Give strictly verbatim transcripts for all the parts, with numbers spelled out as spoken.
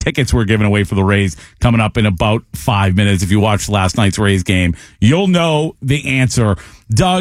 tickets we're giving away for the Rays coming up in about five minutes. If you watched last night's Rays game, you'll know the answer. Doug,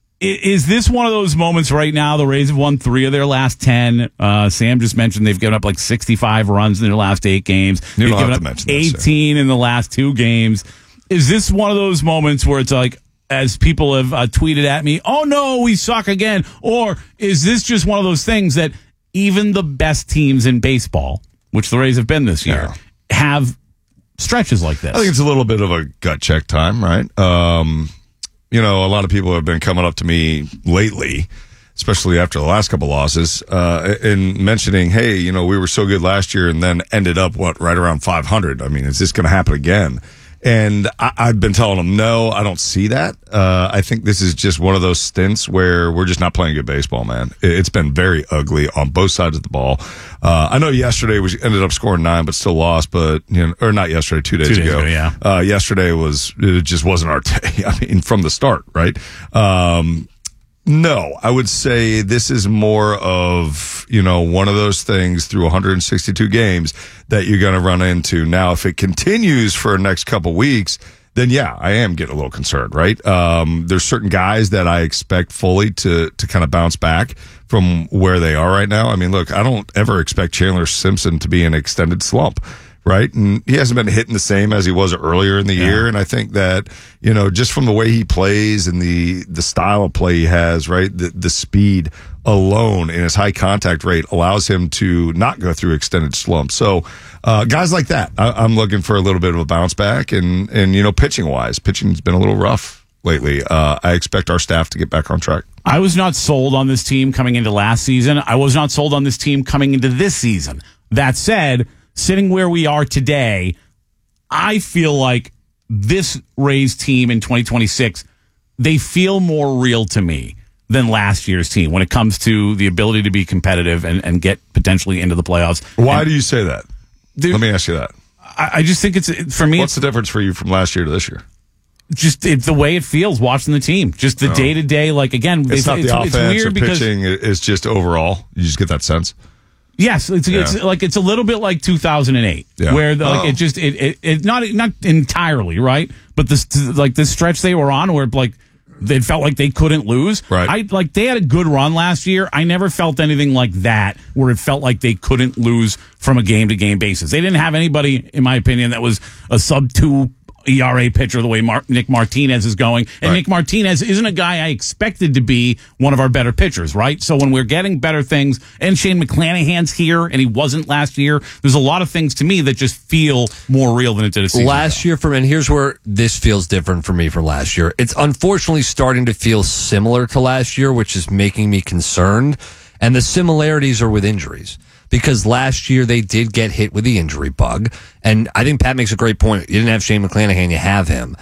is this one of those moments right now? The Rays have won three of their last ten. Uh, Sam just mentioned they've given up like sixty-five runs in their last eight games. You they've don't given have up to mention eighteen this, in the last two games. Is this one of those moments where it's like, as people have uh, tweeted at me, oh no, we suck again? Or is this just one of those things that even the best teams in baseball, which the Rays have been this year, yeah. have stretches like this? I think it's a little bit of a gut check time, right? Um, you know, a lot of people have been coming up to me lately, especially after the last couple losses, uh, and mentioning, hey, you know, we were so good last year and then ended up, what, right around five hundred. I mean, is this going to happen again? And I, I've been telling them, no, I don't see that. Uh, I think this is just one of those stints where we're just not playing good baseball, man. It's been very ugly on both sides of the ball. Uh, I know yesterday we ended up scoring nine, but still lost, but, you know, or not yesterday, two days, two days ago. ago. Yeah. Uh, yesterday was, it just wasn't our day. I mean, from the start, right? Um, No, I would say this is more of, you know, one of those things through one hundred sixty-two games that you're going to run into. Now, if it continues for the next couple weeks, then yeah, I am getting a little concerned, right? Um, there's certain guys that I expect fully to, to kind of bounce back from where they are right now. I mean, look, I don't ever expect Chandler Simpson to be in an extended slump. Right. And he hasn't been hitting the same as he was earlier in the yeah. year. And I think that, you know, just from the way he plays and the, the style of play he has, right, the, the speed alone and his high contact rate allows him to not go through extended slumps. So, uh, guys like that, I, I'm looking for a little bit of a bounce back. And, and, you know, pitching wise, pitching's been a little rough lately. Uh, I expect our staff to get back on track. I was not sold on this team coming into last season. I was not sold on this team coming into this season. That said, sitting where we are today, I feel like this Rays team in twenty twenty-six, they feel more real to me than last year's team when it comes to the ability to be competitive and, and get potentially into the playoffs. Why and, do you say that? Dude, Let me ask you that. I, I just think it's, for me, what's the difference for you from last year to this year? Just it's the way it feels watching the team. Just the day to day, like, again, it's, it's not it's, the it's offense weird or because, pitching. It's just overall. You just get that sense. Yes, it's, yeah. it's like it's a little bit like two thousand eight, yeah. where the, like oh. it just it, it it not not entirely right, but this like this stretch they were on where like it felt like they couldn't lose. Right, I like they had a good run last year. I never felt anything like that where it felt like they couldn't lose from a game to game basis. They didn't have anybody, in my opinion, that was a sub two E R A pitcher the way Mar- Nick Martinez is going. And right. Nick Martinez isn't a guy I expected to be one of our better pitchers, right? So when we're getting better things, and Shane McClanahan's here, and he wasn't last year, there's a lot of things to me that just feel more real than it did a season Last ago. year, for me, and here's where this feels different for me from last year. It's unfortunately starting to feel similar to last year, which is making me concerned. And the similarities are with injuries. Because last year they did get hit with the injury bug. And I think Pat makes a great point. You didn't have Shane McClanahan, you have him.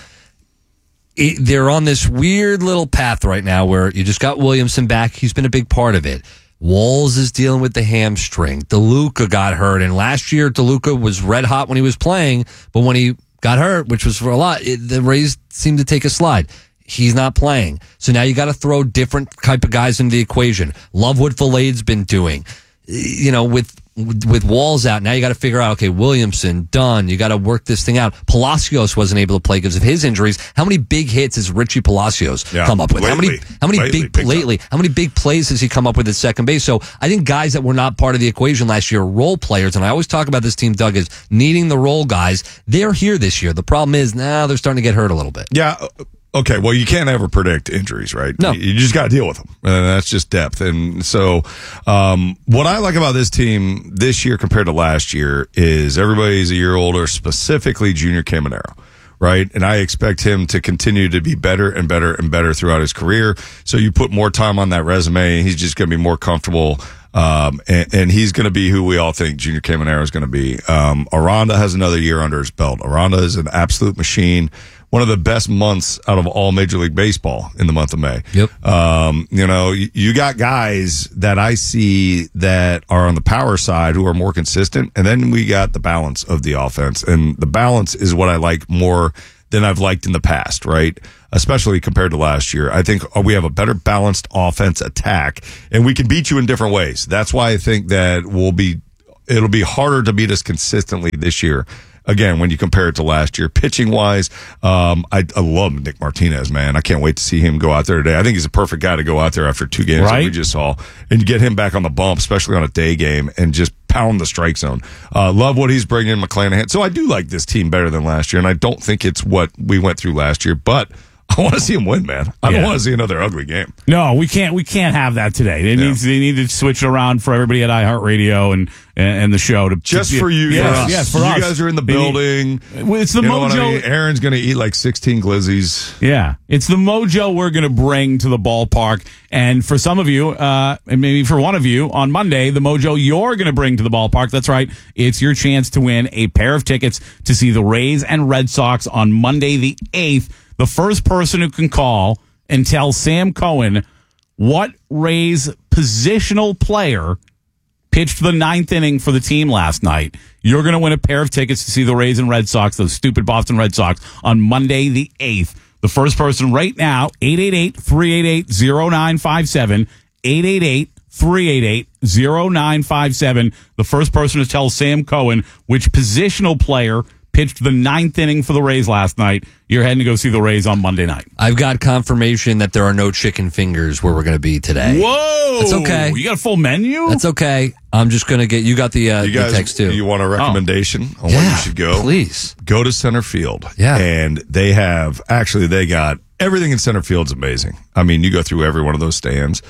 It, they're on this weird little path right now where you just got Williamson back. He's been a big part of it. Walls is dealing with the hamstring. DeLuca got hurt. And last year, DeLuca was red hot when he was playing. But when he got hurt, which was for a lot, it, the Rays seemed to take a slide. He's not playing. So now you got to throw different type of guys into the equation. Love what Valade's been doing. You know, with with Walls out, now you got to figure out, okay, Williamson, done. You got to work this thing out. Palacios wasn't able to play because of his injuries. How many big hits has Richie Palacios yeah, come up with? Lately, how many, how many lately, big, big lately, how many big plays has he come up with at second base? So I think guys that were not part of the equation last year, role players, and I always talk about this team, Doug, as needing the role guys. They're here this year. The problem is now they're starting to get hurt a little bit. Yeah. Okay, well, you can't ever predict injuries, right? No. You just got to deal with them. And that's just depth. And so, um, what I like about this team this year compared to last year is everybody's a year older, specifically Junior Caminero, right? And I expect him to continue to be better and better and better throughout his career. So you put more time on that resume, and he's just going to be more comfortable. Um, and, and he's going to be who we all think Junior Caminero is going to be. Um, Aranda has another year under his belt. Aranda is an absolute machine. One of the best months out of all Major League Baseball in the month of May. Yep. Um, you know, you, you got guys that I see that are on the power side who are more consistent, and then we got the balance of the offense. And the balance is what I like more than I've liked in the past, right? Especially compared to last year. I think we have a better balanced offense attack, and we can beat you in different ways. That's why I think that we'll be it'll be harder to beat us consistently this year. Again, when you compare it to last year, pitching wise, um, I, I love Nick Martinez, man. I can't wait to see him go out there today. I think he's a perfect guy to go out there after two games right? that we just saw and get him back on the bump, especially on a day game, and just pound the strike zone. Uh, love what he's bringing, McClanahan. So I do like this team better than last year, and I don't think it's what we went through last year, but I want to see him win, man. I yeah. don't want to see another ugly game. No, we can't. We can't have that today. They yeah. need. They need to switch it around for everybody at iHeartRadio and and, and the show to just to, for you. Yes, guys. yes, for you us. guys are in the They building. Need, it's the you mojo. Know what I mean? Aaron's going to eat like sixteen glizzies. Yeah, it's the mojo we're going to bring to the ballpark. And for some of you, uh, and maybe for one of you, on Monday, the mojo you're going to bring to the ballpark. That's right. It's your chance to win a pair of tickets to see the Rays and Red Sox on Monday the eighth. The first person who can call and tell Sam Cohen what Rays positional player pitched the ninth inning for the team last night, you're going to win a pair of tickets to see the Rays and Red Sox, those stupid Boston Red Sox, on Monday the eighth. The first person right now, eight eight eight, three eight eight, zero nine five seven, eight eight eight, three eight eight, zero nine five seven. The first person to tell Sam Cohen which positional player pitched the ninth inning for the Rays last night, you're heading to go see the Rays on Monday night. I've got confirmation that there are no chicken fingers where we're going to be today. Whoa! That's okay. You got a full menu? That's okay. I'm just going to get, you got the, uh, You guys, the text too. you want a recommendation Oh. on yeah, where you should go? Please. Go to center field. Yeah. And they have, actually, they got everything in center field's amazing. I mean, you go through every one of those stands.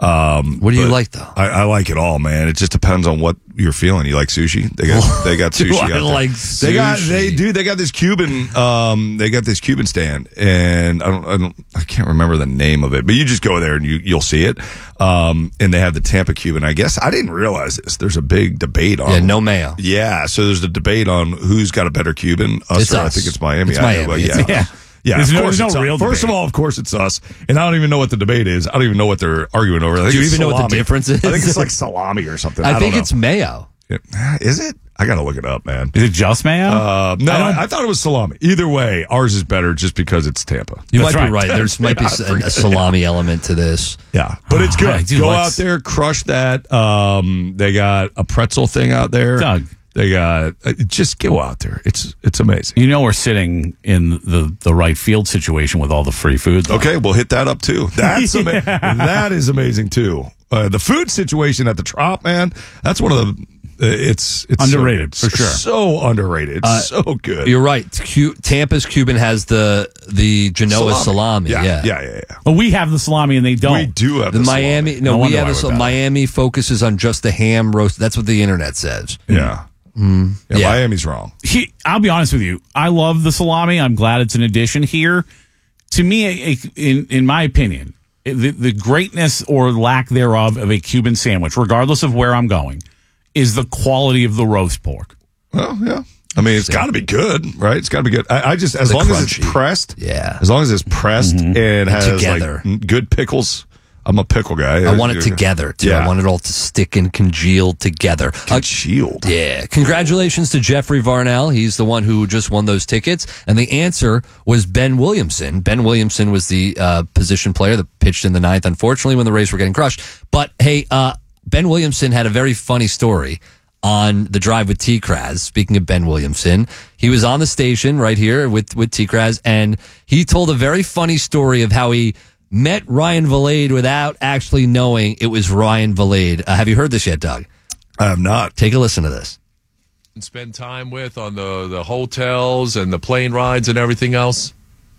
Um, What do you but like, though? I, I like it all, man. It just depends on what you're feeling. You like sushi? They got they got Do sushi. I out there. like They got sushi? they do. They got this Cuban. Um, they got this Cuban stand, and I don't, I don't, I can't remember the name of it. But you just go there and you you'll see it. Um, and they have the Tampa Cuban. I guess I didn't realize this. There's a big debate on. Yeah, no mayo. Yeah, so there's a debate on who's got a better Cuban. Us It's or I us. think it's Miami. It's I- Miami. well, It's yeah. us. Yeah. Yeah, There's of no- course there's it's no us. real First debate. of all, of course it's us, and I don't even know what the debate is. I don't even know what they're arguing over. I think Do you it's even know what the salami. difference is? I think it's like salami or something. I, I, don't think know. it's mayo. Yeah. Is it? I got to look it up, man. Is it just mayo? Uh, no, I don't- I, I thought it was salami. Either way, ours is better just because it's Tampa. You That's might be right. right. There's might be Yeah, a, a salami element to this. Yeah, but it's Oh, I good. do Go like out s- there, crush that. Um, they got a pretzel thing out there. Doug. They got uh, just go out there. It's it's amazing. You know we're sitting in the, the right field situation with all the free food. though. Okay, we'll hit that up too. That's ama- that is amazing too. Uh, the food situation at the Trop, man, that's one of the. Uh, it's it's Underrated, so, for sure. So underrated. It's Uh, so good. You're right. Cu- Tampa's Cuban has the the Genoa salami. Yeah, Yeah. yeah, yeah, yeah. But we have the salami and they don't. We do have The the Miami, salami. no, No we wonder have why a, we're sal- bad. Miami focuses on just the ham roast. That's what the internet says. Yeah. Mm. yeah, Yeah. Miami's wrong. He, I'll be honest with you. I love the salami. I'm glad it's an addition here. To me, a, a, in in my opinion, the, the greatness or lack thereof of a Cuban sandwich, regardless of where I'm going, is the quality of the roast pork. Well, yeah. I mean, it's got to be good, right? It's got to be good. I, I just as The long as it's crunchy. pressed. Yeah. As long as it's pressed and has together. like good pickles. I'm a pickle guy. I want it together, too. Yeah. I want it all to stick and congeal together. Uh, Shield. yeah. Congratulations to Jeffrey Varnell. He's the one who just won those tickets. And the answer was Ben Williamson. Ben Williamson was the uh, position player that pitched in the ninth, unfortunately, when the Rays were getting crushed. But, hey, uh, Ben Williamson had a very funny story on the drive with T-Kraz. Speaking of Ben Williamson, he was on the station right here with, with T-Kraz, and he told a very funny story of how he met Ryan Valade without actually knowing it was Ryan Valade. Uh, have you heard this yet, Doug? I have not. Take a listen to this. And spend time with on the, the hotels and the plane rides and everything else?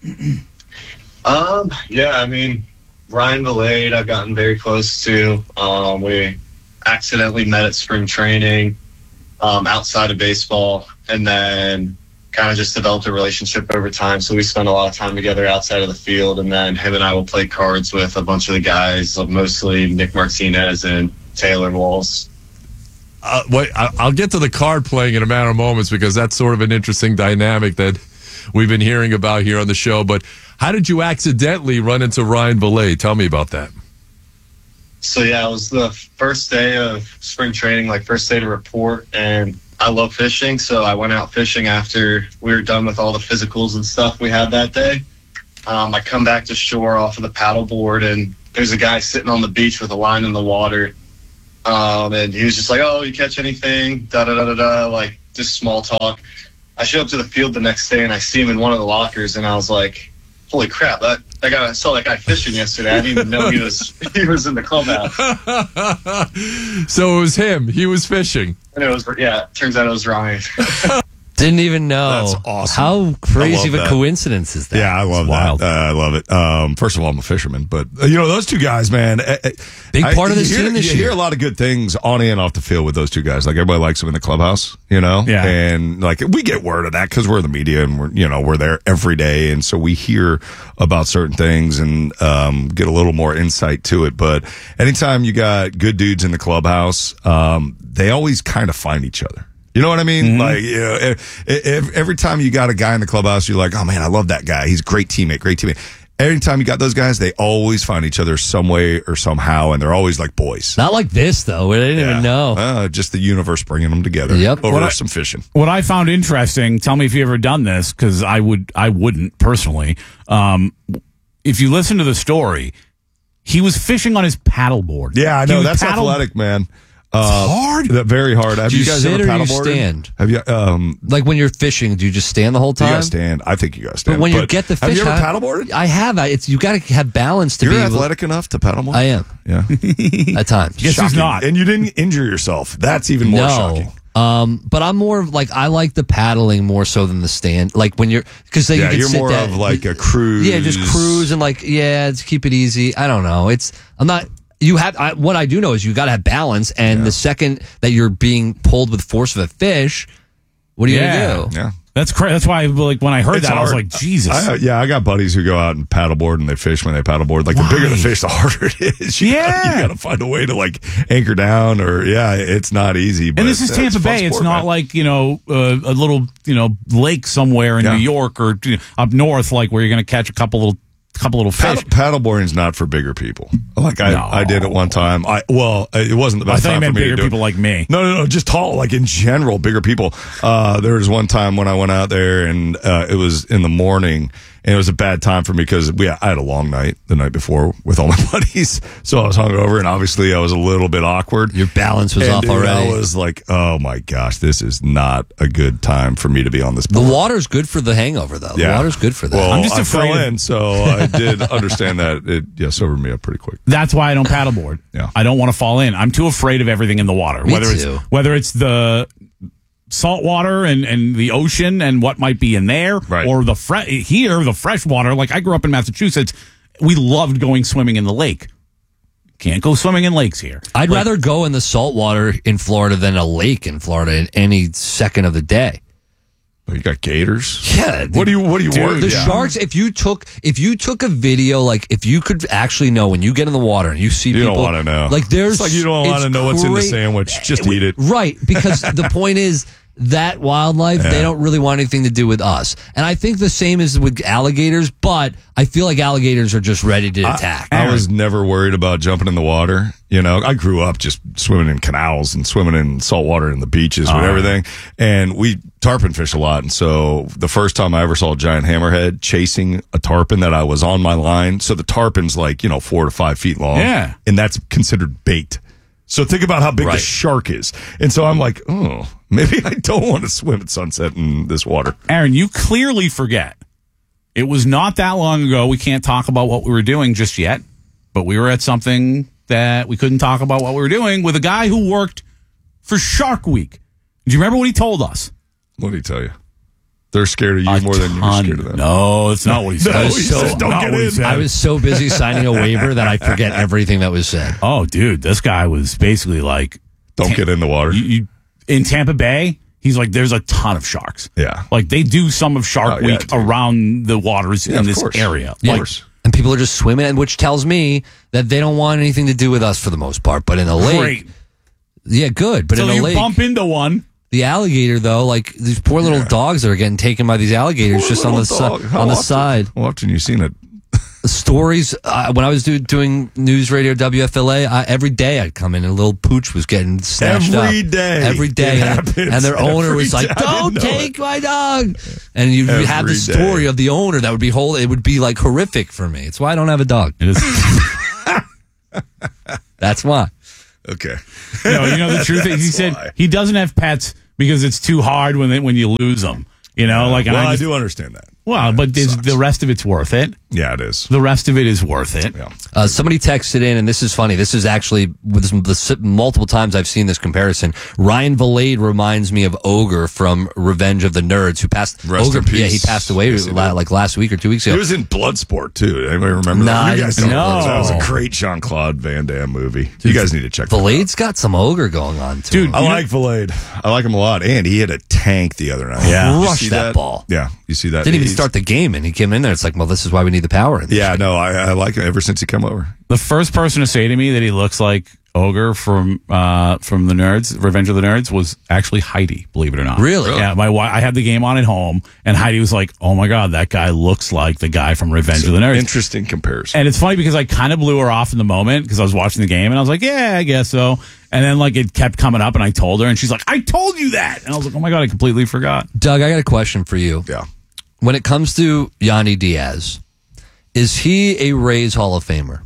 Um, yeah, I mean, Ryan Valade, I've gotten very close to. Um, we accidentally met at spring training um, outside of baseball, and then kind of just developed a relationship over time. So we spent a lot of time together outside of the field, and then him and I will play cards with a bunch of the guys, mostly Nick Martinez and Taylor Walls. Uh, wait, I- I'll get to the card playing in a matter of moments because that's sort of an interesting dynamic that we've been hearing about here on the show. But how did you accidentally run into Ryan Valade? Tell me about that. So yeah, it was the first day of spring training, like first day to report, and I love fishing, so I went out fishing after we were done with all the physicals and stuff we had that day. Um, I come back to shore off of the paddleboard, and there's a guy sitting on the beach with a line in the water, Um, and he was just like, "Oh, you catch anything?" Da da da da da. Like just small talk. I showed up to the field the next day and I see him in one of the lockers, and I was like, "Holy crap! That that guy I saw that guy fishing yesterday. I didn't even know he was he was in the clubhouse." So it was him. He was fishing. And it was yeah. It turns out it was Ryan. Didn't even know. That's awesome. How crazy of love a that. coincidence is that? Yeah, I love It's that. wild. Uh, I love it. Um, first of all, I'm a fisherman, but uh, you know those two guys, man. uh, uh, Big I- part of this you hear, team this you year. hear a lot of good things on and off the field with those two guys. Like everybody likes them in the clubhouse, you know. Yeah. And like we get word of that because we're the media and we're you know we're there every day, and so we hear about certain things and um, get a little more insight to it. But anytime you got good dudes in the clubhouse, um, they always kind of find each other. You know what I mean? Mm-hmm. Like, you know, if, if, every time you got a guy in the clubhouse, you're like, oh man, I love that guy. He's a great teammate, great teammate. Every time you got those guys, they always find each other some way or somehow, and they're always like boys. Not like this, though. We didn't Yeah. even know. Uh, just the universe bringing them together Yep. over What I- some fishing. What I found interesting, tell me if you ever done this, because I would, I wouldn't personally. Um, if you listen to the story, he was fishing on his paddleboard. Yeah, I He know. was That's paddle- athletic, man. Uh, hard. That very hard. Have Do you, you guys sit ever or do you paddleboarded? stand? Have you? Um, Like when you're fishing, do you just stand the whole you time? gotta stand. I think you gotta stand. But when you get the fish, have you ever how- paddleboarded? I have. I, it's you got to have balance to You're be athletic enough to paddleboard. I am Yeah. at times. Yes, he's Shocking. not. And you didn't injure yourself. That's even more shocking. No. Um, but I'm more of like I like the paddling more so than the stand. Like when you're because Yeah, you can you're sit more down- of like a cruise. Yeah, just cruise and like yeah, just keep it easy. I don't know. It's I'm not. You have I, what I do know is you got to have balance, and the second that you're being pulled with force of a fish, what are you Yeah. gonna do? Yeah. That's crazy. That's why, like, when I heard It's that, I was hard. like, Jesus. I, yeah, I got buddies who go out and paddleboard and they fish when they paddleboard. Like the bigger the Why? fish, the harder it is. You Yeah. gotta, you got to find a way to like anchor down, or yeah, it's not easy. But and this is it's Tampa a fun Bay. It's sport, not man. like, you know, uh, a little, you know, lake somewhere in Yeah. New York or you know, up north, like where you're going to catch a couple little, couple little fish. Paddle, paddleboarding's not for bigger people. Like I, No. I did it one time. I well, it wasn't the I best thought you time for meant me bigger to do people it. like me. No, no, no, just tall, like in general, bigger people. Uh, there was one time when I went out there and uh, it was in the morning, and it was a bad time for me because we I had a long night the night before with all my buddies, so I was hungover, and obviously I was a little bit awkward. Your balance was And, off dude, already. I was like, oh my gosh, this is not a good time for me to be on this the board. water's good for the hangover, though. The water's good for that. Well, I'm just I afraid fell of- in, so I did understand that it yeah sobered me up pretty quick. That's why I don't paddleboard. Yeah. I don't want to fall in. I'm too afraid of everything in the water. Me whether too. it's whether it's the salt water and, and the ocean and what might be in there, Right. or the fre- here the fresh water. Like I grew up in Massachusetts, we loved going swimming in the lake. Can't go swimming in lakes here. I'd Like, rather go in the salt water in Florida than a lake in Florida in any second of the day. Oh, you got gators. Yeah. What do you What do you worry? The yeah. sharks, if you took if you took a video, like if you could actually know when you get in the water and you see You people, don't want to know. like there's It's like you don't want it's to know what's in the cra- sandwich. Just eat it. Right, because the point is that wildlife, they Yeah. don't really want anything to do with us. And I think the same is with alligators, but I feel like alligators are just ready to attack. I was never worried about jumping in the water. You know, I grew up just swimming in canals and swimming in salt water in the beaches Uh-huh. and everything. And we tarpon fish a lot. And so the first time I ever saw a giant hammerhead chasing a tarpon that I was on my line. So the tarpon's like, you know, four to five feet long. Yeah. And that's considered bait. So think about how big Right. the shark is. And so I'm like, oh, maybe I don't want to swim at sunset in this water. Aaron, you clearly forget. It was not that long ago. We can't talk about what we were doing just yet, but we were at something that we couldn't talk about what we were doing with a guy who worked for Shark Week. Do you remember what he told us? What did he tell you? They're scared of you A more than you're ton. scared of them. No, that's not what he said. No, That's he so- says, "Don't not get what he in." said. I was so busy signing a waiver that I forget everything that was said. Oh, dude, this guy was basically like, Don't get in the water. you, you, in Tampa Bay, he's like, there's a ton of sharks. Yeah. Like they do some of Shark Oh, yeah, Week dude. around the waters Yeah, in of this course. area. Of Like, course. And people are just swimming, and which tells me that they don't want anything to do with us for the most part. But in a lake, great. yeah, good. But So in a you lake, bump into one. the alligator though, like these poor little dogs that are getting taken by these alligators Poor just on the little si- dog. How on the often- side. How often you seen it? Stories uh, when I was do, doing news radio W F L A, I, every day I'd come in and a little pooch was getting snatched up Every day. every day, It and, happens and their owner every was like, day. I "Don't didn't know take my dog," and you Every have the day. story of the owner that would be whole. It would be like horrific for me. It's why I don't have a dog. It is. That's why. Okay. No, you know the truth is, he That's said why. he doesn't have pets because it's too hard when they, when you lose them. You know, like and well, I, I, just, do understand that. Well, but there's- the rest of it's worth it. Yeah, it is. The rest of it is worth it. Yeah. Uh, somebody texted in, and this is funny. This is actually with this, the multiple times I've seen this comparison. Ryan Valade reminds me of Ogre from Revenge of the Nerds, who passed. Rest Ogre, in peace. yeah, he passed away Yes, he la- did. like last week or two weeks He ago. was in Bloodsport, too. Anybody remember Nah, that? You guys don't no. remember. That was a great Jean-Claude Van Damme movie. You guys need to check that out. Valade's got some Ogre going on too. Dude, I You like Valade. I like him a lot. And he hit a tank the other night. Yeah. You Crushed see that ball. Yeah, you see that? Didn't even He's- start the game, and he came in there. It's like, well, this is why we need the power in this. Yeah, no, I, I like him ever since he came over. The first person to say to me that he looks like Ogre from uh, from the Nerds, Revenge of the Nerds, was actually Heidi. Believe it or not. Really? Yeah. My wife. I had the game on at home, and Heidi was like, "Oh my god, that guy looks like the guy from Revenge of the Nerds." Interesting comparison. And it's funny because I kind of blew her off in the moment because I was watching the game, and I was like, "Yeah, I guess so." And then like it kept coming up, and I told her, and she's like, "I told you that," and I was like, "Oh my god, I completely forgot." Doug, I got a question for you. Yeah. When it comes to Yandy Diaz, is he a Rays Hall of Famer?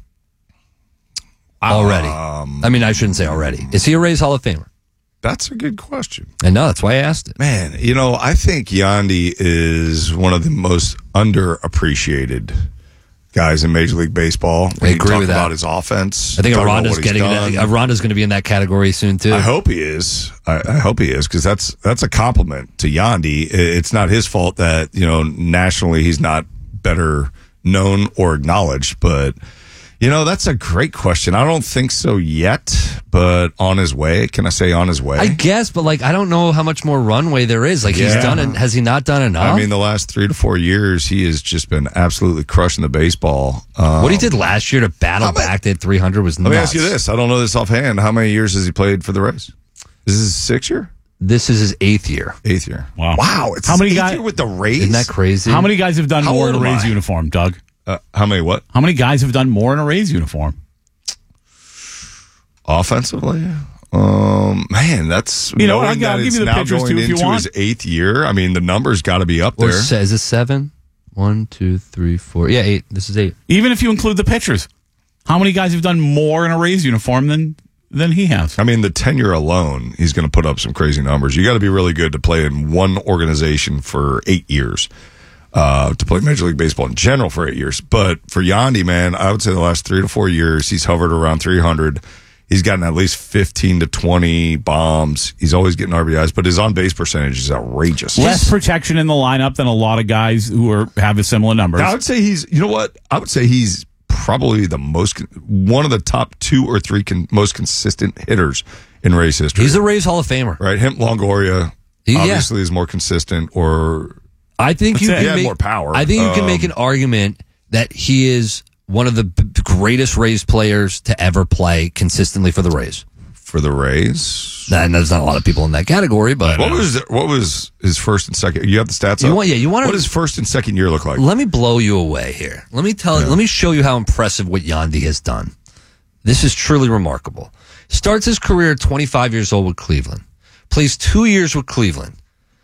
Already. Um, I mean, I shouldn't say already. Is he a Rays Hall of Famer? That's a good question. And no, that's why I asked it. Man, you know, I think Yandy is one of the most underappreciated guys in Major League Baseball. When I you agree talk with that. about his offense. I think talk about Aronda's what he's getting done. that. Aronda's going to be in that category soon too. I hope he is. I, I hope he is because that's that's a compliment to Yandy. It's not his fault that you know nationally he's not better known or acknowledged, but you know that's a great question. I don't think so yet, but on his way. Can I say on his way? I guess, but like I don't know how much more runway there is. Like he's Yeah. done it. Has he not done enough? I mean, the last three to four years, he has just been absolutely crushing the baseball. Um, what he did last year to battle How many- back to hit three hundred was Let nuts. me ask you this: I don't know this offhand. How many years has he played for the Rays? Is this his sixth year? This is his eighth year. Eighth year. Wow. Wow. It's How his many eighth guys- year with the Rays? Isn't that crazy? How many guys have done How more in a old am Rays I? uniform, Doug? Uh, how many? What? How many guys have done more in a Rays uniform? Offensively, um, man, that's You know what, knowing I'll- I'll that give it's you the now pictures, going too, if you into want. his eighth year. I mean, the numbers got to be up Or there. se- is it seven? One, two, three, four. Yeah, eight. This is eight. Even if you include the pitchers, how many guys have done more in a Rays uniform than than he has? I mean, the tenure alone, he's going to put up some crazy numbers. You got to be really good to play in one organization for eight years. Uh, to play Major League Baseball in general for eight years, but for Yandy, man, I would say the last three to four years, he's hovered around three hundred. He's gotten at least fifteen to twenty bombs. He's always getting R B Is, but his on base percentage is outrageous. Less protection in the lineup than a lot of guys who are have a similar numbers. I would say he's, you know what? I would say he's probably the most, one of the top two or three con, most consistent hitters in Rays history. He's a Rays Hall of Famer. right. Him, Longoria, Yeah. obviously is more consistent, or I think you That's it. can He had make, more power. I think you can Um, make an argument that he is one of the b- greatest Rays players to ever play consistently for the Rays. for the Rays. And there's not a lot of people in that category, but What was what was his first and second? You have the stats. You up? want- yeah, you wanna- What does first and second year look like? let me blow you away here. Let me tell let me show you how impressive what Yandy has done. This is truly remarkable. Starts his career at twenty-five years old with Cleveland. Plays two years with Cleveland.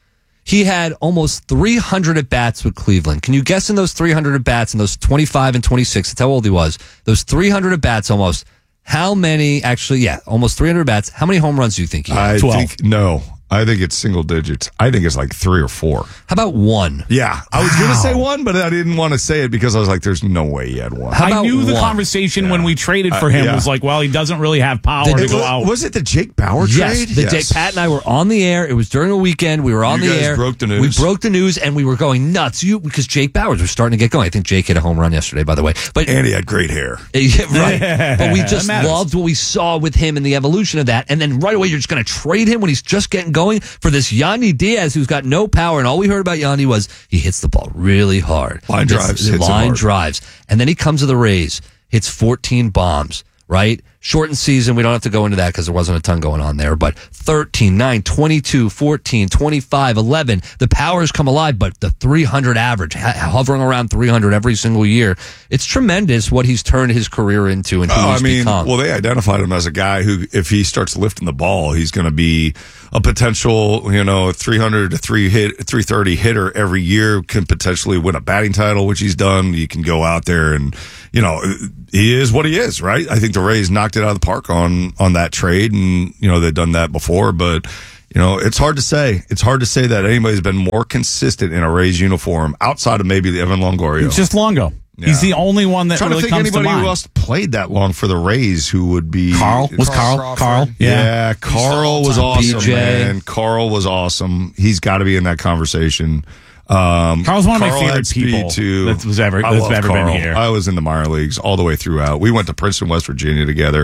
He had almost three hundred at bats with Cleveland. Can you guess in those three hundred at bats, in those twenty-five and twenty-six, that's how old he was, those three hundred at bats almost, how many, actually, yeah, almost three hundred bats, how many home runs do you think he had? I twelve. think no. I think it's single digits. I think it's like three or four. How about one? Yeah, I was going to say one, but I didn't want to say it because I was like, "There's no way he had one." How I about knew the one? conversation when we traded for Uh, him yeah. was like, well, he doesn't really have power The- to It go was, out. was it the Jake Bauer Yes, trade? the Jake Pat and I were on the air. It was during a weekend. We were on You the guys air. broke the We news? broke the news, and we were going nuts. You because Jake Bowers was starting to get going. I think Jake hit a home run yesterday, by the way. But and he had great hair. yeah, right. But we just That matters. loved what we saw with him and the evolution of that. And then right away, you're just going to trade him when he's just getting going for this Yandy Diaz who's got no power. And all we heard about Yandy was he hits the ball really hard. Line Hits- drives, hits it line hard. drives. And then he comes to the Rays, hits fourteen bombs, right? Shortened season. We don't have to go into that because there wasn't a ton going on there. But thirteen, nine, twenty-two, fourteen, twenty-five, eleven. The powers come alive, but the three hundred average, ha- hovering around three hundred every single year. It's tremendous what he's turned his career into and who Oh, he's I mean, become. well, they identified him as a guy who, if he starts lifting the ball, he's going to be a potential, you know, three hundred to three hit, three thirty hitter every year. Can potentially win a batting title, which he's done. You can go out there and, you know, he is what he is, right? I think the Rays not knocked it out of the park on on that trade, and you know they've done that before, but. You know, it's hard to say. It's hard to say that anybody's been more consistent in a Rays uniform outside of maybe the Evan Longoria. It's just Longo. Yeah. He's the only one that I'm trying really to think comes anybody to mind. who else played that long for the Rays who would be Carl was Carl. Carl Carl. Crawford. Yeah. Yeah, Carl was awesome, B J. man. Carl was awesome. He's got to be in that conversation. Um, Carl's one of my Carl favorite had speed, people too. that was ever- I that's love ever been Carl. here. I was in the minor leagues all the way throughout. We went to Princeton, West Virginia together.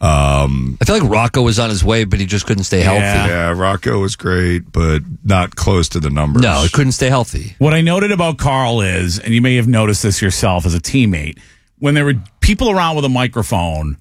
Um, I feel like Rocco was on his way, but he just couldn't stay healthy. Yeah. yeah, Rocco was great, but not close to the numbers. No, he couldn't stay healthy. What I noted about Carl is, and you may have noticed this yourself as a teammate, when there were people around with a microphone,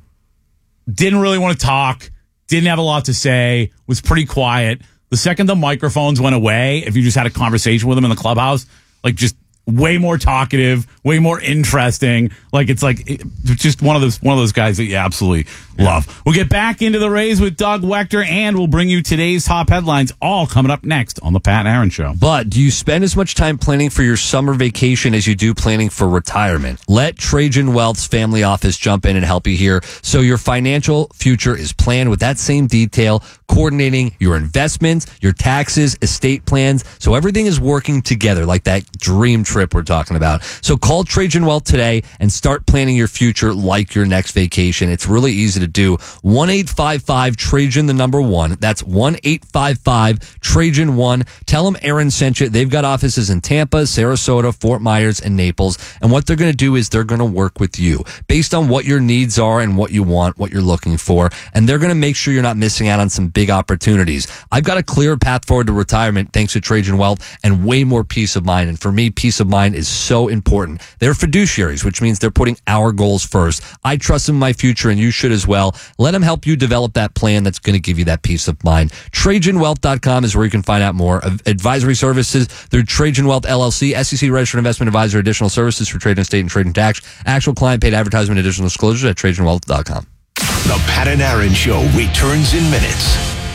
didn't really want to talk, didn't have a lot to say, was pretty quiet. The second the microphones went away, if you just had a conversation with him in the clubhouse, like just way more talkative, way more interesting. Like it's like it, just one of those one of those guys that you absolutely love. We'll get back into the Rays with Doug Wechter, and we'll bring you today's top headlines, all coming up next on the Pat and Aaron Show. But do you spend as much time planning for your summer vacation as you do planning for retirement? Let Trajan Wealth's family office jump in and help you here, so your financial future is planned with that same detail, coordinating your investments, your taxes, estate plans, so everything is working together like that dream trip we're talking about. So call Trajan Wealth today and start planning your future like your next vacation. It's really easy to do. one eight five five Trajan the number one. That's one eight five five Trajan one. Tell them Aaron sent you. They've got offices in Tampa, Sarasota, Fort Myers, and Naples. And what they're going to do is they're going to work with you based on what your needs are and what you want, what you're looking for. And they're going to make sure you're not missing out on some big opportunities. I've got a clear path forward to retirement thanks to Trajan Wealth and way more peace of mind. And for me, peace of mind is so important. They're fiduciaries, which means they're putting our goals first. I trust in my future, and you should as well. Let them help you develop that plan that's going to give you that peace of mind. Trajan Wealth dot com is where you can find out more. Advisory services through Trajan Wealth L L C, S E C registered investment advisor, additional services for trade and estate and trade and tax. Actual client paid advertisement, additional disclosures at Trajan Wealth dot com. The Pat and Aaron Show returns in minutes.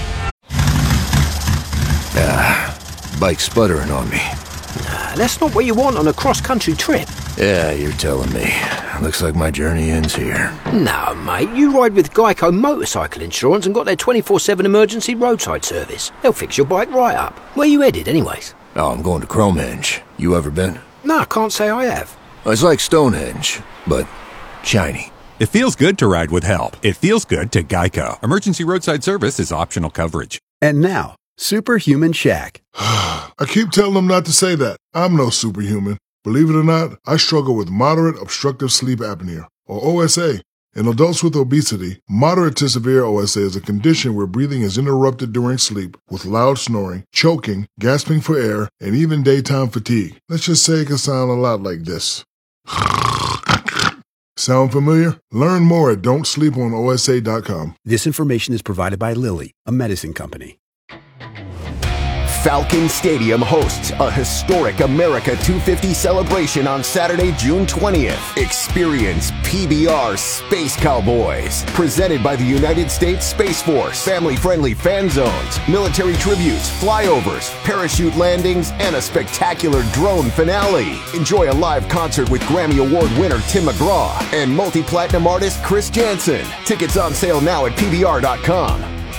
Ah, bike sputtering on me. Nah, that's not what you want on a cross-country trip. Yeah, you're telling me. Looks like my journey ends here. No, mate, you ride with Geico Motorcycle Insurance and got their twenty-four seven emergency roadside service. They'll fix your bike right up. Where you headed, anyways? Oh, I'm going to Cromenge. You ever been? No, I can't say I have. It's like Stonehenge, but shiny. It feels good to ride with help. It feels good to Geico. Emergency roadside service is optional coverage. And now, Superhuman Shaq. I keep telling them not to say that. I'm no superhuman. Believe it or not, I struggle with moderate obstructive sleep apnea, or O S A. In adults with obesity, moderate to severe O S A is a condition where breathing is interrupted during sleep with loud snoring, choking, gasping for air, and even daytime fatigue. Let's just say it can sound a lot like this. Sound familiar? Learn more at don't sleep on O S A dot com. This information is provided by Lilly, a medicine company. Falcon Stadium hosts a historic America two fifty celebration on Saturday, June twentieth. Experience P B R Space Cowboys, presented by the United States Space Force. Family-friendly fan zones, military tributes, flyovers, parachute landings, and a spectacular drone finale. Enjoy a live concert with Grammy Award winner Tim McGraw and multi-platinum artist Chris Jansen. Tickets on sale now at P B R dot com.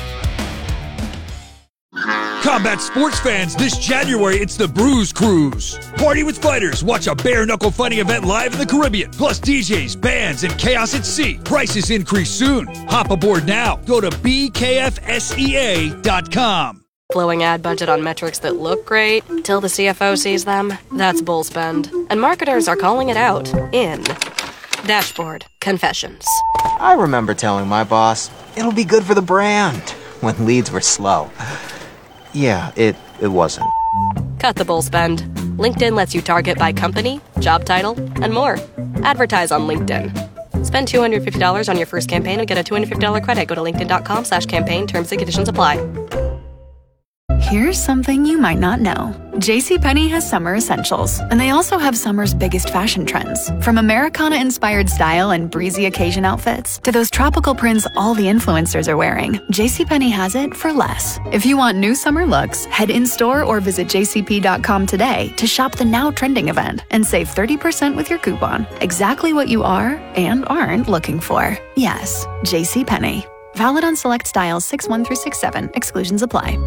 Combat sports fans, this January it's the Bruise Cruise. Party with fighters, watch a bare-knuckle fighting event live in the Caribbean. Plus D Js, bands, and chaos at sea. Prices increase soon. Hop aboard now. Go to B K F S E A dot com. Blowing ad budget on metrics that look great till the C F O sees them? That's bull spend. And marketers are calling it out in Dashboard Confessions. I remember telling my boss, it'll be good for the brand, when leads were slow. Yeah, it, it wasn't. Cut the bull spend. LinkedIn lets you target by company, job title, and more. Advertise on LinkedIn. Spend two hundred fifty dollars on your first campaign and get a two hundred fifty dollars credit. Go to linkedin dot com slash campaign. Terms and conditions apply. Here's something you might not know. JCPenney has summer essentials, and they also have summer's biggest fashion trends. From Americana-inspired style and breezy occasion outfits to those tropical prints all the influencers are wearing, JCPenney has it for less. If you want new summer looks, head in-store or visit j c p dot com today to shop the now trending event and save thirty percent with your coupon. Exactly what you are and aren't looking for. Yes, JCPenney. Valid on select styles six one through six seven. Exclusions apply.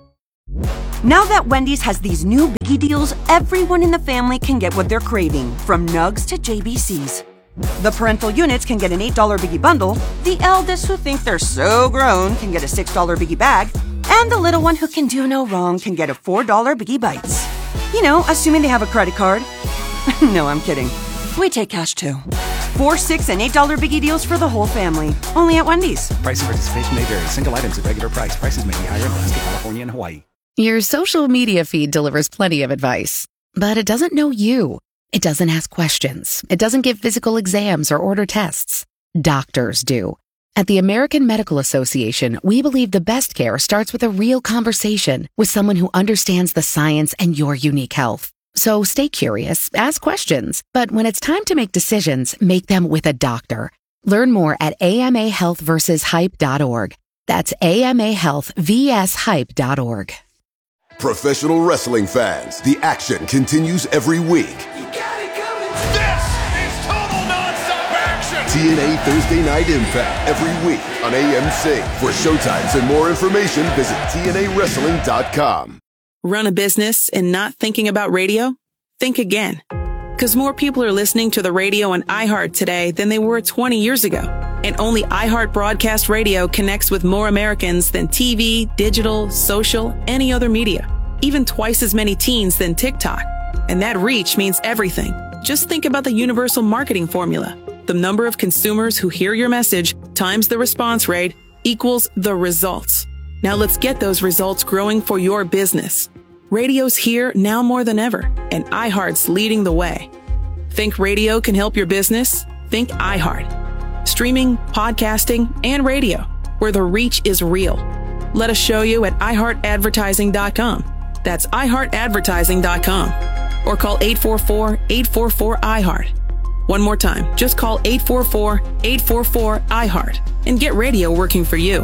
Now that Wendy's has these new biggie deals, everyone in the family can get what they're craving, from nugs to J B Cs. The parental units can get an eight dollar biggie bundle, the eldest who think they're so grown can get a six dollar biggie bag, and the little one who can do no wrong can get a four dollar biggie bites. You know, assuming they have a credit card. No, I'm kidding. We take cash too. Four, six, and eight dollar biggie deals for the whole family. Only at Wendy's. Price and participation may vary. Single items at regular price. Prices may be higher in Alaska, California, and Hawaii. Your social media feed delivers plenty of advice, but it doesn't know you. It doesn't ask questions. It doesn't give physical exams or order tests. Doctors do. At the American Medical Association, we believe the best care starts with a real conversation with someone who understands the science and your unique health. So stay curious, ask questions, but when it's time to make decisions, make them with a doctor. Learn more at a m a health versus hype dot org. That's a m a health versus hype dot org. Professional wrestling fans, the action continues every week. This is total nonstop action! T N A Thursday Night Impact every week on A M C. For showtimes and more information, visit T N A wrestling dot com. Run a business and not thinking about radio? Think again. Because more people are listening to the radio on iHeart today than they were twenty years ago. And only iHeart Broadcast Radio connects with more Americans than T V, digital, social, any other media. Even twice as many teens than TikTok. And that reach means everything. Just think about the universal marketing formula. The number of consumers who hear your message times the response rate equals the results. Now let's get those results growing for your business. Radio's here now more than ever, and iHeart's leading the way. Think radio can help your business? Think iHeart. Streaming, podcasting, and radio, where the reach is real. Let us show you at i heart advertising dot com. That's i heart advertising dot com. Or call eight four four, eight four four, I heart. One more time, just call eight four four, eight four four, I heart and get radio working for you.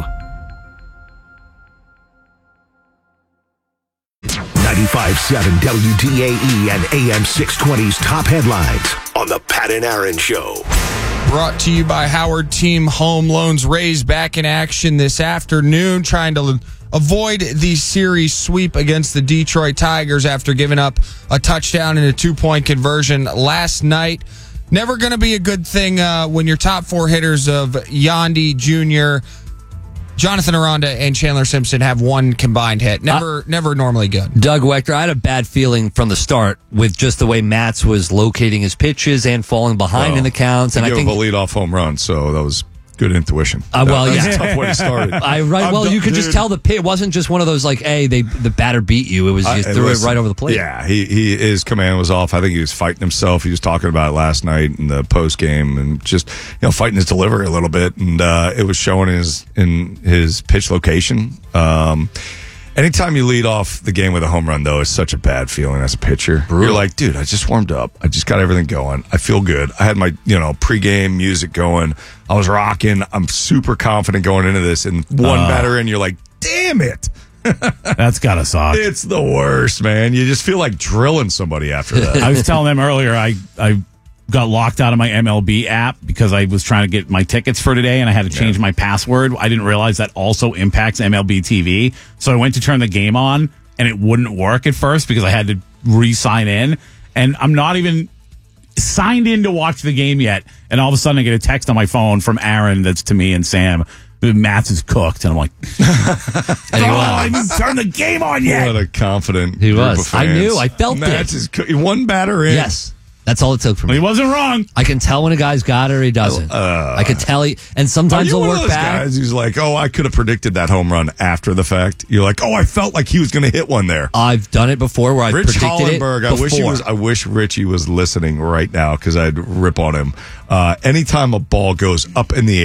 ninety-five point seven W T A E and A M six twenty's top headlines on the Pat and Aaron Show. Brought to you by Howard Team Home Loans. Rays back in action this afternoon, trying to avoid the series sweep against the Detroit Tigers after giving up a touchdown and a two-point conversion last night. Never going to be a good thing uh, when your top four hitters of Yandy Junior, Jonathan Aranda, and Chandler Simpson have one combined hit. Never, uh, never normally good. Doug Wechter, I had a bad feeling from the start with just the way Matz was locating his pitches and falling behind well, in the counts. And I think a leadoff home run, so that was good intuition. Uh, well, that, yeah, that's a tough way to start it. I right. Well, you could dude. just tell the pit. It wasn't just one of those like, hey, they the batter beat you. It was you threw it right over the plate. Yeah, he, he his command was off. I think he was fighting himself. He was talking about it last night in the post game and just you know fighting his delivery a little bit, and uh, it was showing his in his pitch location. Um, Anytime you lead off the game with a home run, though, is such a bad feeling as a pitcher. Brutal. You're like, dude, I just warmed up. I just got everything going. I feel good. I had my, you know, pregame music going. I was rocking. I'm super confident going into this. And one uh, batter in, you're like, damn it. That's gotta suck. It's the worst, man. You just feel like drilling somebody after that. I was telling them earlier, I, I got locked out of my M L B app because I was trying to get my tickets for today and I had to change yeah. my password. I didn't realize that also impacts M L B T V. So I went to turn the game on and it wouldn't work at first because I had to re-sign in. And I'm not even signed in to watch the game yet. And all of a sudden I get a text on my phone from Aaron that's to me and Sam. Matz is cooked. And I'm like, oh, I didn't turn the game on yet. What a confident he group was. of fans. I knew. I felt Matz it. Is co- one batter in. Yes. That's all it took for me. Well, he wasn't wrong. I can tell when a guy's got it or he doesn't. Uh, I can tell he, and sometimes he'll work back. Guys who's like, oh, I could have predicted that home run after the fact. You're like, oh, I felt like he was going to hit one there. I've done it before where I predicted Hollenberg, it before. I wish he was. I wish Richie was listening right now because I'd rip on him. Uh, anytime a ball goes up in the air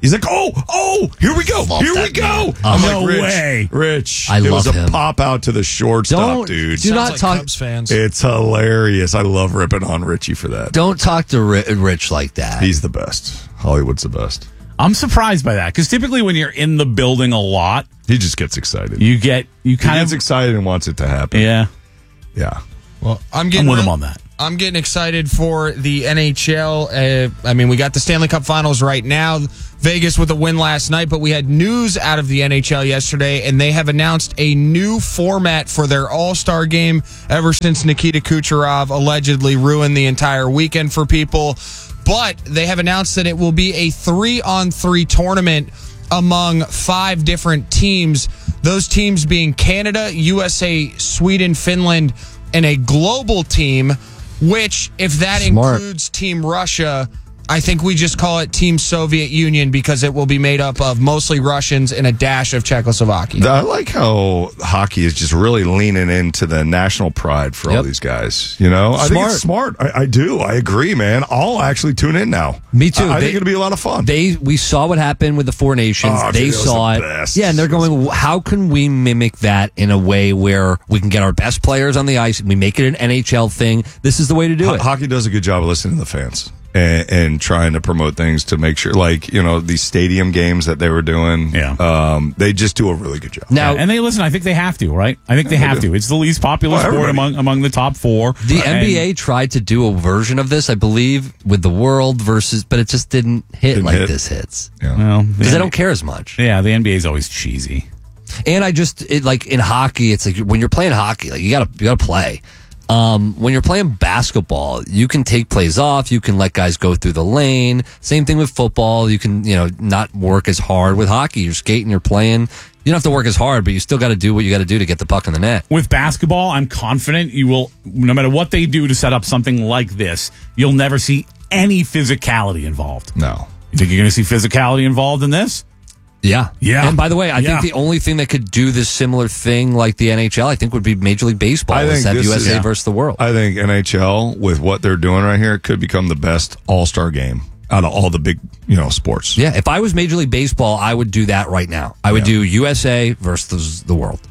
He's like, oh, oh, here we go, here we go. I'm No like, Rich, way. Rich. I it love was a him. pop out to the shortstop, Don't- dude. do not like talk- Cubs fans. It's hilarious. I love ripping on Richie for that. Don't talk to Ri- Rich like that. He's the best. Hollywood's the best. I'm surprised by that because typically when you're in the building a lot, He just gets excited. you get you He kind gets of excited and wants it to happen. yeah. Yeah. Well, I'm getting I'm with real- him on that. I'm getting excited for the N H L. Uh, I mean, we got the Stanley Cup Finals right now. Vegas with a win last night, but we had news out of the N H L yesterday, and they have announced a new format for their All-Star game ever since Nikita Kucherov allegedly ruined the entire weekend for people. But they have announced that it will be a three-on-three tournament among five different teams. Those teams being Canada, U S A, Sweden, Finland, and a global team, which, if that Smart. includes Team Russia, I think we just call it Team Soviet Union because it will be made up of mostly Russians and a dash of Czechoslovakia. I like how hockey is just really leaning into the national pride for all Yep. these guys. You know, I think Smart. it's smart. I, I do. I agree, man. I'll actually tune in now. Me too. I, I They- think it'll be a lot of fun. They we saw what happened with the Four Nations. Oh, they dude, that was saw the it. best. Yeah, and they're going, how can we mimic that in a way where we can get our best players on the ice and we make it an N H L thing? This is the way to do Ho- it. Hockey does a good job of listening to the fans and, and trying to promote things to make sure, like, you know, these stadium games that they were doing. Yeah. Um, they just do a really good job. Now, And they listen. I think they have to, right? I think they Yeah, they have do. to. It's the least popular Well, sport everybody- among among the top four. the And- N B A tried to do a version of this, I believe, with the World versus, but it just didn't hit Didn't like hit. this hits. Yeah. Well, Because the they don't care as much. Yeah, the N B A is always cheesy. And I just it, like in hockey, it's like when you're playing hockey, like you gotta you gotta play. Um, when you're playing basketball, you can take plays off. You can let guys go through the lane. Same thing with football. You can you know not work as hard. With hockey, you're skating, you're playing. You don't have to work as hard, but you still got to do what you got to do to get the puck in the net. With basketball, I'm confident you will, no matter what they do to set up something like this, you'll never see any physicality involved. No. You think you're going to see physicality involved in this? Yeah. Yeah. And by the way, I Yeah. think the only thing that could do this similar thing like the N H L, I think would be Major League Baseball. I think Is that this U S A is- versus the world. I think N H L, with what they're doing right here, could become the best all-star game out of all the big, you know, sports. Yeah, if I was Major League Baseball, I would do that right now. I would do U S A versus the world.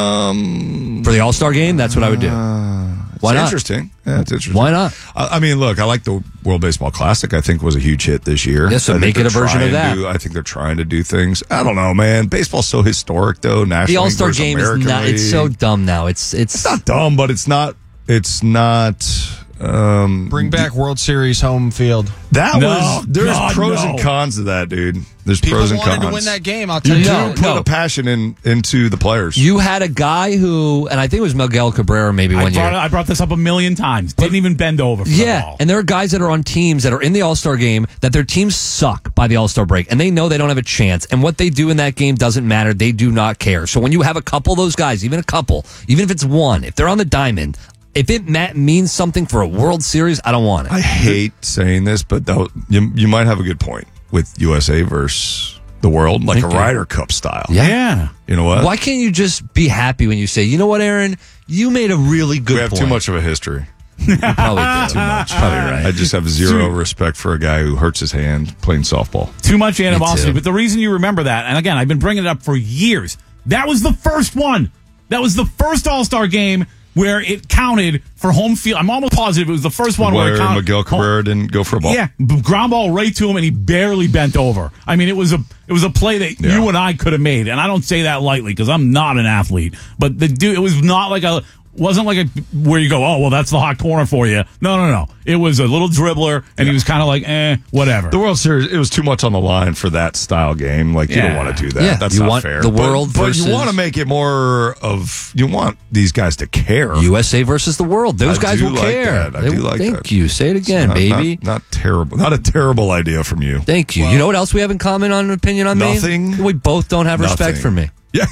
Um, For the All-Star game, that's what I would do. Why it's not? interesting. Yeah, it's interesting. Why not? I, I mean, look, I like the World Baseball Classic. I think was a huge hit this year. Yeah, so I think make it they're a version of trying that. to- I think they're trying to do things. I don't know, man. Baseball's so historic, though. National The All-Star League versus game is American not, it's so League. dumb now. It's, it's, It's not dumb, but it's not. It's not. Um, Bring back World Series home field. That No, was. There's God, pros no. and cons to that, dude. There's People pros and wanted cons. to win that game, I'll tell You you. do No, put no. a passion in into the players. you had a guy who, and I think it was Miguel Cabrera maybe I one brought, year. I brought this up a million times. Didn't even bend over for the Yeah, ball. and there are guys that are on teams that are in the All-Star game that their teams suck by the All-Star break, and they know they don't have a chance, and what they do in that game doesn't matter. They do not care. So when you have a couple of those guys, even a couple, even if it's one, if they're on the diamond, if it ma- means something for a World Series, I don't want it. I hate saying this, but though you you might have a good point with U S A versus the world, like Thank a you. Ryder Cup style. Yeah. Yeah. You know what? Why can't you just be happy when you say, you know what, Aaron, you made a really good we have point. too much of a history. You probably do. Too much. Probably right. I just have zero respect for a guy who hurts his hand playing softball. Too much animosity. too. But the reason you remember that, and again, I've been bringing it up for years, that was the first one. That was the first All-Star game where it counted for home field. I'm almost positive it was the first one where, Where it counted. Miguel Cabrera didn't go for a ball. Yeah, b- ground ball right to him, and he barely bent over. I mean, it was a it was a play that Yeah. you and I could have made, and I don't say that lightly because I'm not an athlete. But the dude, it was not like a wasn't like a where you go, oh well, that's the hot corner for you. No, no, no. It was a little dribbler, and he was kind of like, eh, whatever. The World Series, it was too much on the line for that style game. Like, you Yeah. don't want to do that. Yeah, That's you not want fair. the But- world but, versus- you want to make it more of, you want these guys to care. U S A versus the world. Those I guys do will like care. that. I They do will- like Thank that. you. Say it again, Not- baby. Not, not terrible. Not a terrible idea from you. Thank you. You know what else we have in common on an opinion on Nothing. me? We both don't have respect Nothing. for me. Yeah.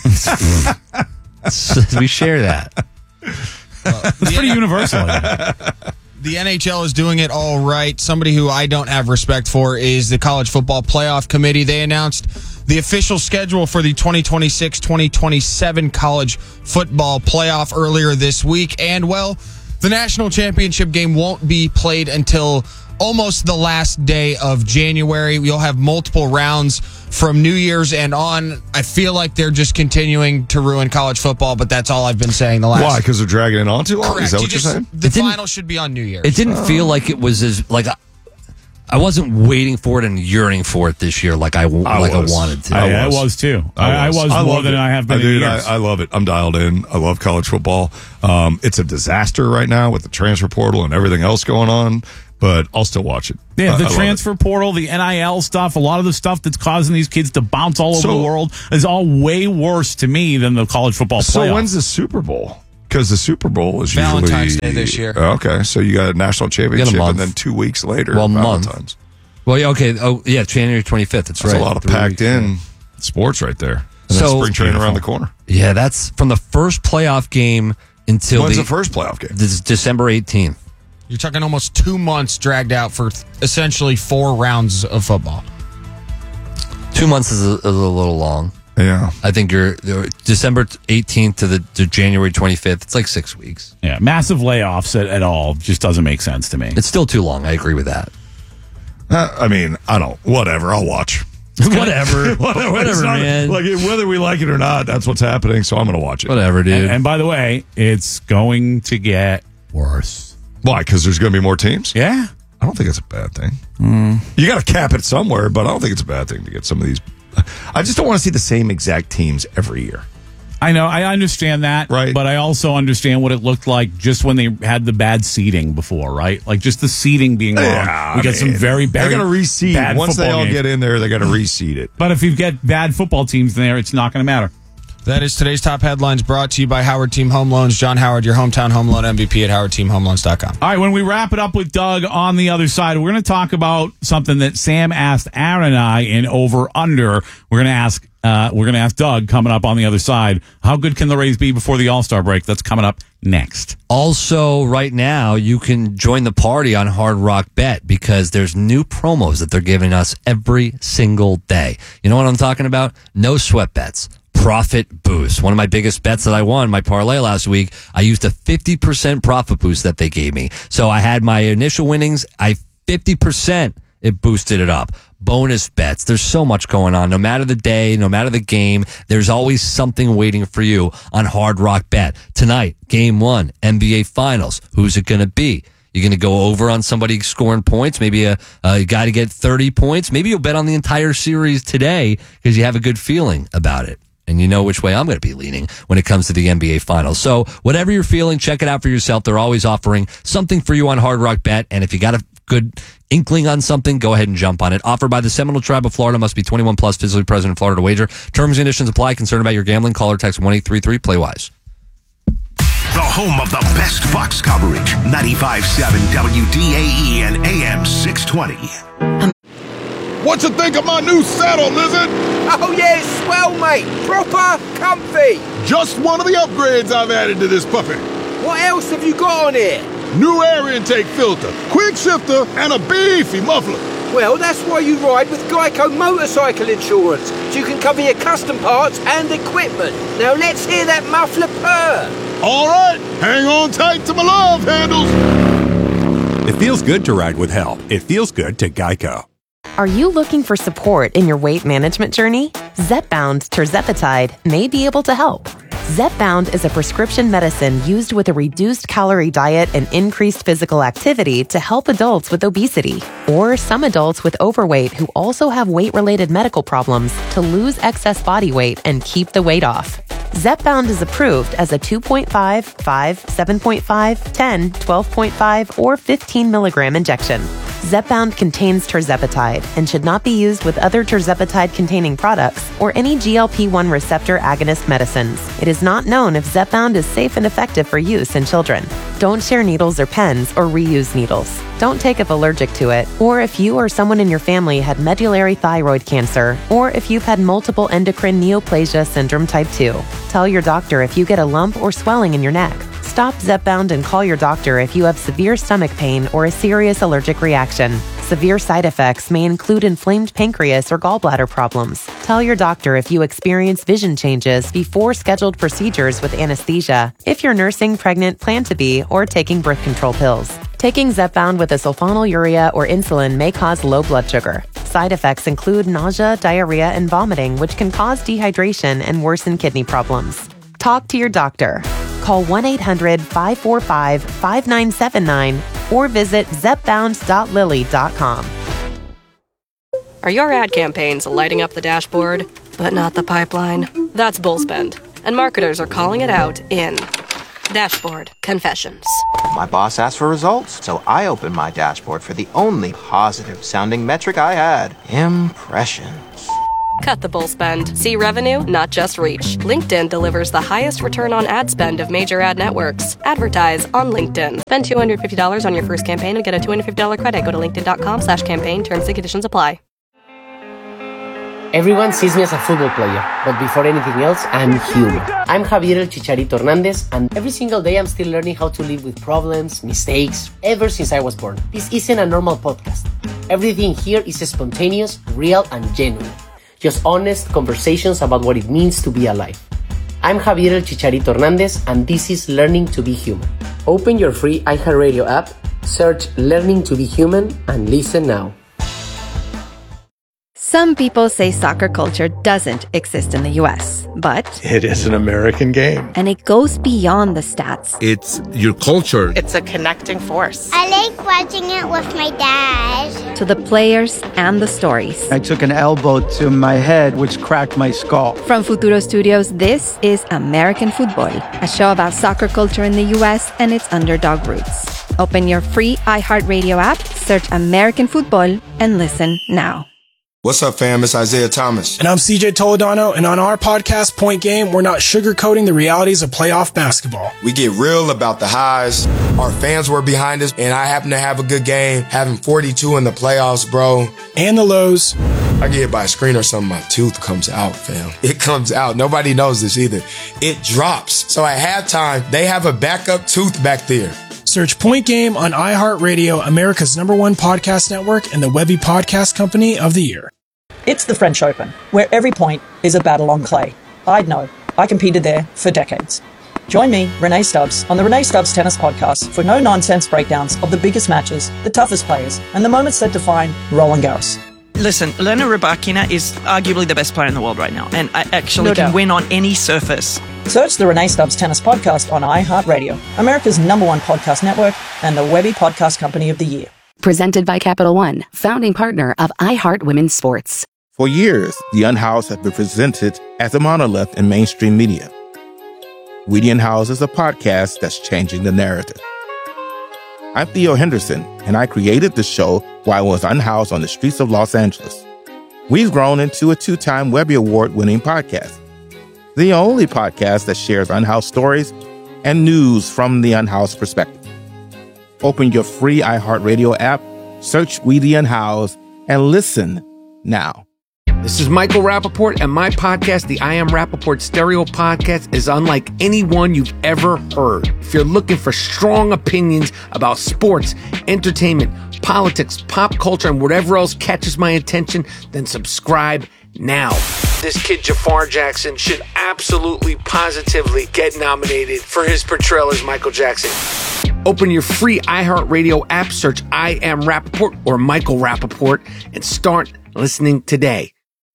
We share that. It's pretty universal. I think. The N H L is doing it all right. Somebody who I don't have respect for is the College Football Playoff Committee. They announced the official schedule for the twenty twenty-six twenty twenty-seven College Football Playoff earlier this week. And, well, the national championship game won't be played until almost the last day of January. You'll have multiple rounds from New Year's and on. I feel like they're just continuing to ruin college football, but that's all I've been saying the last. Why? Because they're dragging it on too long? Correct. Is that what you you're just, saying? The final should be on New Year's. It didn't Oh. feel like it was as like I, I wasn't waiting for it and yearning for it this year like I, I like was. I wanted to. I, I was too. I, I was, I more love than it. I have been I, in dude, years. I, I love it. I'm dialed in. I love college football. Um, it's a disaster right now with the transfer portal and everything else going on, but I'll still watch it. Yeah, I- the I love transfer portal, the N I L stuff, a lot of the stuff that's causing these kids to bounce all over So- the world is all way worse to me than the college football it. So playoff. when's the Super Bowl? Because the Super Bowl is Valentine's usually Day this year. Okay, so you got a national championship, month. and then two weeks later, Well, month. Valentine's. Well, yeah, okay. Oh, yeah, January twenty-fifth. That's That's right. a lot of Three packed weeks, in sports right there. And So- then spring training around the Beautiful. corner. Yeah, that's from the first playoff game until When's the, the first playoff game? this is December eighteenth. You're talking almost two months dragged out for th- essentially four rounds of football. Two months is a, is a little long. Yeah. I think you're, you're December eighteenth to the to January twenty-fifth. It's like six weeks. yeah, massive layoffs at, at all just doesn't make sense to me. It's still too long. I agree with that. Uh, I mean, I don't. Whatever. I'll watch. Whatever. whatever, Whatever, It's not- man. Like whether we like it or not, that's what's happening. So I'm going to watch it. Whatever, dude. And, and by the way, it's going to get worse. Why? Because there's going to be more teams. Yeah. I don't think it's a bad thing. You got to cap it somewhere, but I don't think it's a bad thing to get some of these. I just don't want to see the same exact teams every year. I know, I understand that, Right. But I also understand what it looked like just when they had the bad seating before, right? Like just the seating being wrong. Yeah, we I got some mean, very, They very got to reseed. bad Once they football all games. get in there, they got to reseed it. But if you get bad football teams in there, it's not going to matter. That is today's top headlines brought to you by Howard Team Home Loans. John Howard, your hometown home loan M V P at howard team home loans dot com. All right, when we wrap it up with Doug on the other side, we're going to talk about something that Sam asked Aaron and I in Over Under. We're going to ask uh, we're going to ask Doug coming up on the other side. How good can the Rays be before the All-Star break? That's coming up next. Also, right now, you can join the party on Hard Rock Bet because there's new promos that they're giving us every single day. You know what I'm talking about? No sweat bets. Profit boost. One of my biggest bets that I won, my parlay last week, I used a fifty percent profit boost that they gave me. So I had my initial winnings, I fifty percent, it boosted it up. Bonus bets. There's so much going on. No matter the day, no matter the game, there's always something waiting for you on Hard Rock Bet. Tonight, game one, N B A Finals. Who's it going to be? You're going to go over on somebody scoring points, maybe a, a guy to get thirty points. Maybe you'll bet on the entire series today because you have a good feeling about it. And you know which way I'm going to be leaning when it comes to the N B A Finals. So whatever you're feeling, check it out for yourself. They're always offering something for you on Hard Rock Bet. And if you got a good inkling on something, go ahead and jump on it. Offered by the Seminole Tribe of Florida. Must be twenty-one plus, physically present in Florida to wager. Terms and conditions apply. Concerned about your gambling? Call or text one eight three three play wise. The home of the best Bucks coverage. ninety-five point seven W D A E and A M six twenty. What you think of my new saddle, Lizard? Oh yeah, it's swell, mate. Proper comfy. Just one of the upgrades I've added to this puppy. What else have you got on here? New air intake filter, quick shifter, and a beefy muffler. Well, that's why you ride with Geico Motorcycle Insurance, so you can cover your custom parts and equipment. Now let's hear that muffler purr. All right, hang on tight to my love handles. It feels good to ride with help. It feels good to Geico. Are you looking for support in your weight management journey? Zepbound Tirzepatide may be able to help. Zepbound is a prescription medicine used with a reduced calorie diet and increased physical activity to help adults with obesity or some adults with overweight who also have weight-related medical problems to lose excess body weight and keep the weight off. Zepbound is approved as a two point five, five, seven point five, ten, twelve point five, or fifteen milligram injection. Zepbound contains tirzepatide and should not be used with other tirzepatide-containing products or any G L P one receptor agonist medicines. It is not known if Zepbound is safe and effective for use in children. Don't share needles or pens or reuse needles. Don't take if allergic to it, or if you or someone in your family had medullary thyroid cancer, or if you've had multiple endocrine neoplasia syndrome type two. Tell your doctor if you get a lump or swelling in your neck. Stop Zepbound and call your doctor if you have severe stomach pain or a serious allergic reaction. Severe side effects may include inflamed pancreas or gallbladder problems. Tell your doctor if you experience vision changes before scheduled procedures with anesthesia, if you're nursing, pregnant, plan to be, or taking birth control pills. Taking Zepbound with a sulfonylurea or insulin may cause low blood sugar. Side effects include nausea, diarrhea, and vomiting, which can cause dehydration and worsen kidney problems. Talk to your doctor. Call one eight hundred five four five five nine seven nine or visit zepbound dot lilly dot com. Are your ad campaigns lighting up the dashboard, but not the pipeline? That's bullspend, and marketers are calling it out in Dashboard Confessions. My boss asked for results, so I opened my dashboard for the only positive-sounding metric I had: impressions. Cut the bull spend. See revenue, not just reach. LinkedIn delivers the highest return on ad spend of major ad networks. Advertise on LinkedIn. Spend two hundred fifty dollars on your first campaign and get a two hundred fifty dollars credit. Go to linkedin.com slash campaign. Terms and conditions apply. Everyone sees me as a football player, but before anything else, I'm human. I'm Javier El Chicharito Hernandez, and every single day I'm still learning how to live with problems, mistakes, ever since I was born. This isn't a normal podcast. Everything here is spontaneous, real, and genuine. Just honest conversations about what it means to be alive. I'm Javier El Chicharito Hernandez, and this is Learning to Be Human. Open your free iHeartRadio app, search Learning to Be Human, and listen now. Some people say soccer culture doesn't exist in the U S, but it is an American game. And it goes beyond the stats. It's your culture. It's a connecting force. I like watching it with my dad. To the players and the stories. I took an elbow to my head, which cracked my skull. From Futuro Studios, this is American Football, a show about soccer culture in the U S and its underdog roots. Open your free iHeartRadio app, search American Football, and listen now. What's up, fam? It's Isaiah Thomas. And I'm C J Toledano, and on our podcast, Point Game, we're not sugarcoating the realities of playoff basketball. We get real about the highs. Our fans were behind us, and I happen to have a good game, having forty-two in the playoffs, bro. And the lows. I get hit by a screen or something, my tooth comes out, fam. It comes out. Nobody knows this either. It drops. So at halftime, they have a backup tooth back there. Search Point Game on iHeartRadio, America's number one podcast network, and the Webby Podcast Company of the Year. It's the French Open, where every point is a battle on clay. I'd know. I competed there for decades. Join me, Renee Stubbs, on the Renee Stubbs Tennis Podcast for no-nonsense breakdowns of the biggest matches, the toughest players, and the moments that define Roland Garros. Listen, Elena Rybakina is arguably the best player in the world right now, and I actually No can doubt. win on any surface. Search the Renee Stubbs Tennis Podcast on iHeartRadio, America's number one podcast network, and the Webby Podcast Company of the Year. Presented by Capital One, founding partner of iHeart Women's Sports. For years, The Unhoused has been presented as a monolith in mainstream media. We the Unhoused is a podcast that's changing the narrative. I'm Theo Henderson, and I created the show while I was unhoused on the streets of Los Angeles. We've grown into a two-time Webby Award-winning podcast, the only podcast that shares unhoused stories and news from the unhoused perspective. Open your free iHeartRadio app, search We the Unhoused, and listen now. This is Michael Rappaport, and my podcast, the I Am Rappaport Stereo Podcast, is unlike any one you've ever heard. If you're looking for strong opinions about sports, entertainment, politics, pop culture, and whatever else catches my attention, then subscribe now. This kid, Jafar Jackson, should absolutely, positively get nominated for his portrayal as Michael Jackson. Open your free iHeartRadio app, search I Am Rappaport or Michael Rappaport, and start listening today.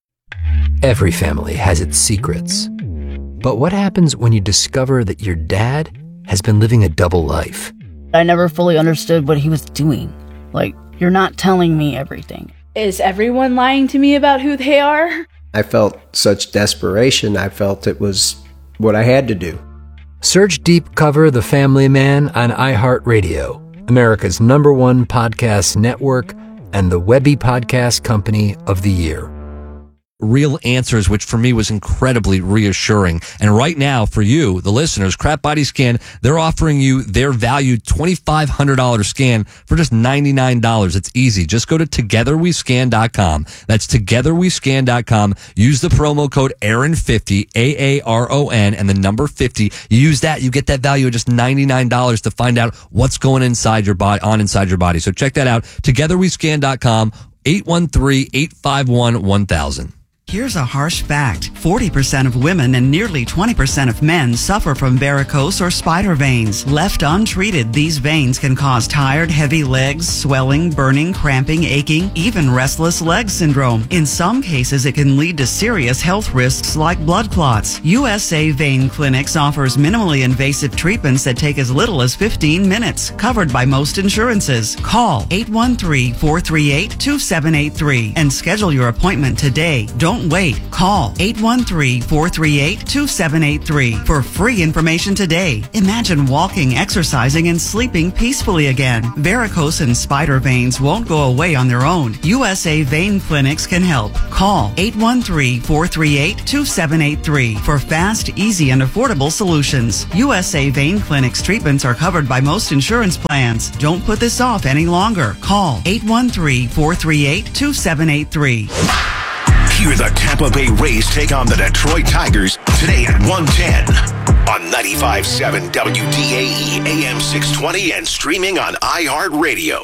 Every family has its secrets. But what happens when you discover that your dad has been living a double life? I never fully understood what he was doing. Like, you're not telling me everything. Is everyone lying to me about who they are? I felt such desperation. I felt it was what I had to do. Search Deep Cover The Family Man on iHeartRadio, America's number one podcast network, and the Webby Podcast Company of the Year. Real answers, which for me was incredibly reassuring. And right now, for you, the listeners, Crap Body Scan, they're offering you their valued twenty-five hundred dollars scan for just ninety-nine dollars. It's easy. Just go to together we scan dot com. That's together we scan dot com. Use the promo code Aaron fifty, A A R O N, and the number fifty. You use that, you get that value of just ninety-nine dollars to find out what's going inside your body, on inside your body. So check that out. together we scan dot com, eight one three, eight five one, one thousand. Here's a harsh fact. forty percent of women and nearly twenty percent of men suffer from varicose or spider veins. Left untreated, these veins can cause tired, heavy legs, swelling, burning, cramping, aching, even restless leg syndrome. In some cases, it can lead to serious health risks like blood clots. U S A Vein Clinics offers minimally invasive treatments that take as little as fifteen minutes, covered by most insurances. Call eight one three, four three eight, two seven eight three and schedule your appointment today. Don't wait. Call eight one three, four three eight, two seven eight three for free information today. Imagine walking, exercising, and sleeping peacefully again. Varicose and spider veins won't go away on their own. U S A Vein Clinics can help. Call eight one three, four three eight, two seven eight three for fast, easy, and affordable solutions. U S A Vein Clinics treatments are covered by most insurance plans. Don't put this off any longer. Call eight one three, four three eight, two seven eight three. Hear the Tampa Bay Rays take on the Detroit Tigers today at one ten on ninety-five point seven W D A E A M six twenty and streaming on iHeartRadio.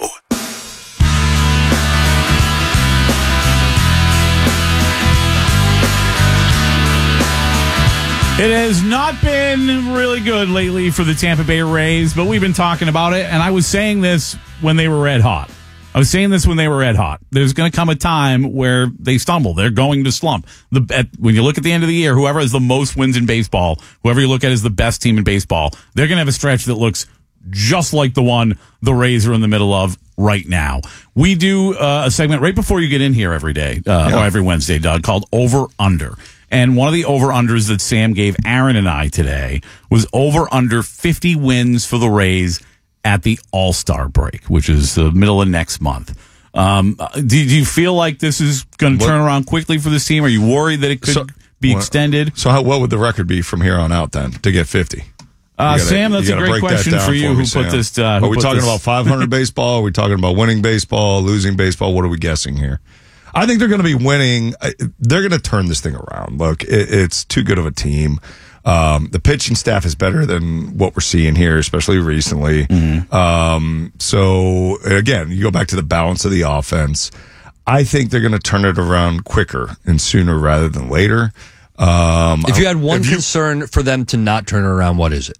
It has not been really good lately for the Tampa Bay Rays, but we've been talking about it, and I was saying this when they were red hot. I was saying this when they were red hot. There's going to come a time where they stumble. They're going to slump. The at, when you look at the end of the year, whoever has the most wins in baseball, whoever you look at as the best team in baseball, they're going to have a stretch that looks just like the one the Rays are in the middle of right now. We do uh, a segment right before you get in here every day, uh, yeah. or every Wednesday, Doug, called Over Under. And one of the over-unders that Sam gave Aaron and I today was over-under fifty wins for the Rays at the All-Star break, which is the middle of next month. Um, do, do you feel like this is going to turn around quickly for this team? Are you worried that it could so, be what, extended? So how, what would the record be from here on out then to get fifty? Uh, gotta, Sam, that's a great question for you. For me, who Sam. put this? Uh, who are we talking this? about five hundred baseball? Are we talking about winning baseball, losing baseball? What are we guessing here? I think they're going to be winning. They're going to turn this thing around. Look, it, it's too good of a team. Um, the pitching staff is better than what we're seeing here, especially recently. Mm-hmm. Um, so again, you go back to the balance of the offense. I think they're going to turn it around quicker and sooner rather than later. Um, if you had one you, concern for them to not turn it around, what is it?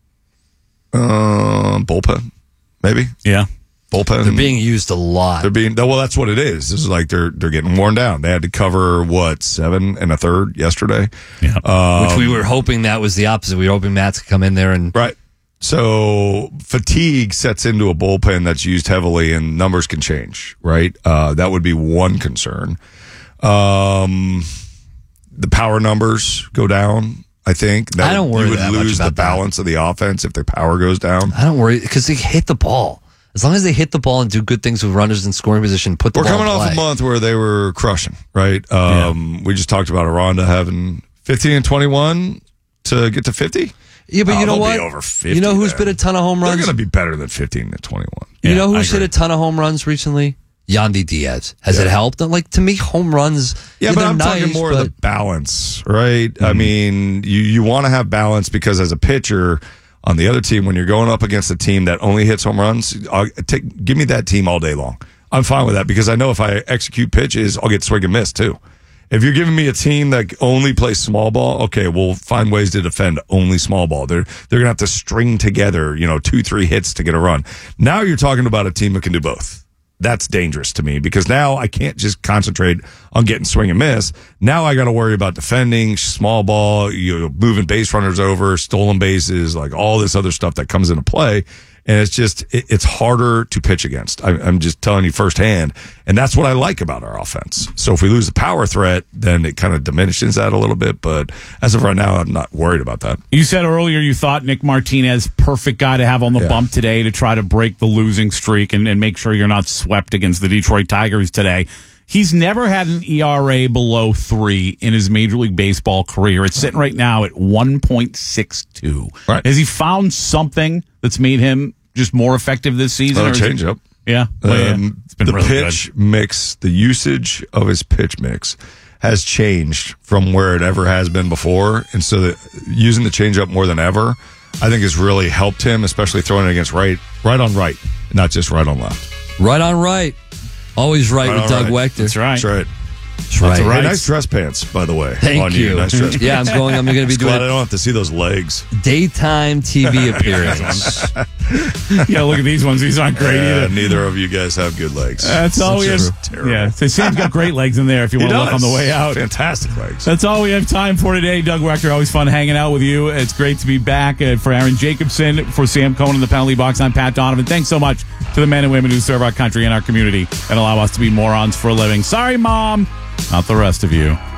Uh, bullpen, maybe. Yeah. Bullpen. They're being used a lot. They're being well. That's what it is. This is like they're they're getting worn down. They had to cover what seven and a third yesterday, yeah. Um, Which we were hoping that was the opposite. We were hoping Matt could come in there and right. So fatigue sets into a bullpen that's used heavily, and numbers can change. Right. Uh, that would be one concern. Um, the power numbers go down. I think that I don't worry. You would that lose much the balance that. of the offense if the power goes down. I don't worry because they hit the ball. As long as they hit the ball and do good things with runners in scoring position, put the We're ball in coming play. off a month where they were crushing, right? Um, yeah. We just talked about Aranda having fifteen and twenty-one to get to fifty. Yeah, but oh, you know what? Be over fifty, you know who's then. been a ton of home runs? They're going to be better than fifteen and twenty-one. You yeah, know who's hit a ton of home runs recently? Yandy Diaz. Has yeah. it helped? Like, to me, home runs, yeah, but I'm nice, talking more but... of the balance, right? Mm-hmm. I mean, you, you want to have balance because as a pitcher on the other team, when you're going up against a team that only hits home runs, I'll take, give me that team all day long. I'm fine with that because I know if I execute pitches, I'll get swing and miss too. If you're giving me a team that only plays small ball, okay, we'll find ways to defend only small ball. They're they're gonna have to string together, you know, two, three hits to get a run. Now you're talking about a team that can do both. That's dangerous to me because now I can't just concentrate on getting swing and miss. Now I got to worry about defending, small ball, you know, moving base runners over, stolen bases, like all this other stuff that comes into play. And it's just, it, it's harder to pitch against. I, I'm just telling you firsthand. And that's what I like about our offense. So if we lose the power threat, then it kind of diminishes that a little bit. But as of right now, I'm not worried about that. You said earlier you thought Nick Martinez, perfect guy to have on the yeah. bump today to try to break the losing streak and, and make sure you're not swept against the Detroit Tigers today. He's never had an E R A below three in his Major League Baseball career. It's sitting right now at one point six two. Right. Has he found something that's made him just more effective this season? Or change up. Yeah. Um, well, yeah. It's been the really pitch good. mix, the usage of his pitch mix has changed from where it ever has been before. And so that using the changeup more than ever, I think has really helped him, especially throwing it against right, right on right, not just right on left. Right on right. Always right, right with Doug right. Wechter. That's right. That's right. That's right. Hey, nice dress pants, by the way. Thank on you. you. Nice dress Yeah, I'm pants. going. I'm going to be Just doing. glad I don't have to see those legs. Daytime T V appearance. Yeah, look at these ones. These aren't great Yeah, either. Neither of you guys have good legs. That's all we have. just terrible. Yeah, so Sam's got great legs in there if you He want to look on does. the way out. Fantastic legs. That's all we have time for today. Doug Wechter, always fun hanging out with you. It's great to be back. Uh, for Aaron Jacobson, for Sam Cohen in the penalty box, I'm Pat Donovan. Thanks so much to the men and women who serve our country and our community and allow us to be morons for a living. Sorry, Mom. Not the rest of you.